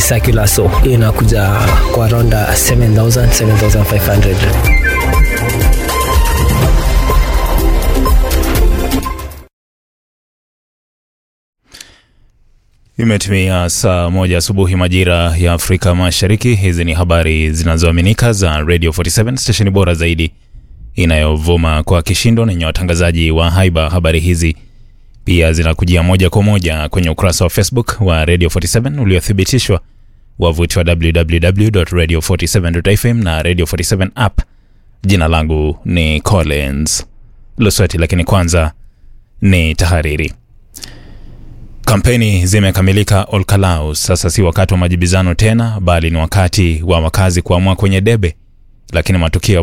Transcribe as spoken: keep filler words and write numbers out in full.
ni circular saw. Hii inakuja kwa around seven thousand, seven thousand five hundred. Imetimia saa moja asubuhi majira ya Afrika Mashariki. Hizi ni habari zinazoaminika za Radio forty-seven, station bora zaidi inayovuma kwa kishindo na yenye watangazaji wa haiba. Habari hizi pia zinakujia moja kwa moja kwenye ukurasa wa Facebook wa Radio forty-seven uliothibitishwa, wavuti wa w w w dot radio forty-seven dot f m na Radio forty-seven app. Jina langu ni Collins Lusweti, lakini kwanza ni tahariri. Kampeni zimekamilika Olkalau. Sasa si wakati wa majibizano tena, bali ni wakati wa wakazi kuamua kwenye debe. Lakini matukio